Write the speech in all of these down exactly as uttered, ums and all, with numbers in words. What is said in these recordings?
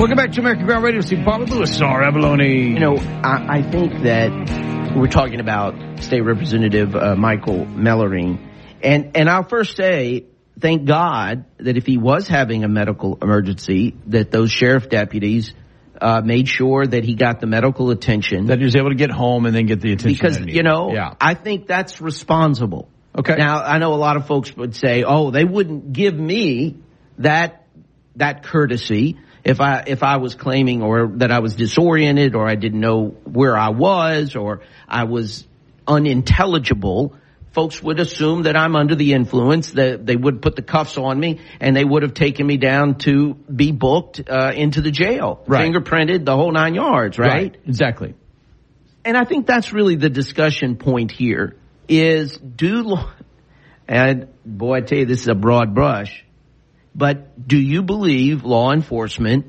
Welcome back to American Ground Radio. Steve Paul Lewis, R. Abalone. You know, I, I think that we're talking about State Representative uh, Michael Mellering. And, and I'll first say, thank God that if he was having a medical emergency, that those sheriff deputies uh, made sure that he got the medical attention. That he was able to get home and then get the attention. Because, that he you know, yeah. I think that's responsible. Okay. Now, I know a lot of folks would say, oh, they wouldn't give me that that courtesy if I if I was claiming or that I was disoriented or I didn't know where I was or I was unintelligible. Folks would assume that I'm under the influence, that they would put the cuffs on me, and they would have taken me down to be booked uh, into the jail, right. fingerprinted, the whole nine yards, right? Right, exactly. And I think that's really the discussion point here is do, and boy, I tell you, this is a broad brush, but do you believe law enforcement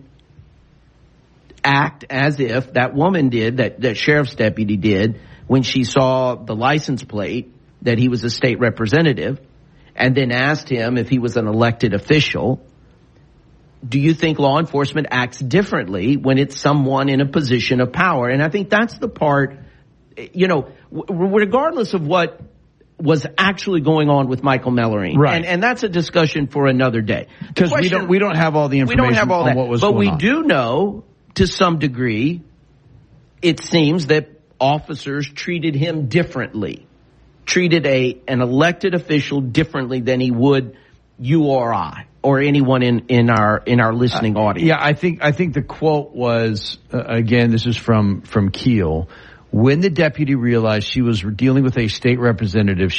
act as if that woman did, that, that sheriff's deputy did, when she saw the license plate that he was a state representative and then asked him if he was an elected official? Do you think law enforcement acts differently when it's someone in a position of power? And I think that's the part, you know, w- regardless of what was actually going on with Michael Mellering. Right. And, and that's a discussion for another day. Because we don't, we don't have all the information we don't have all on that, what was but going we on. do know to some degree, it seems that officers treated him differently. Treated a an elected official differently than he would you or I or anyone in, in our in our listening uh, audience. Yeah, I think I think the quote was uh, again. This is from from Keel. When the deputy realized she was dealing with a state representative,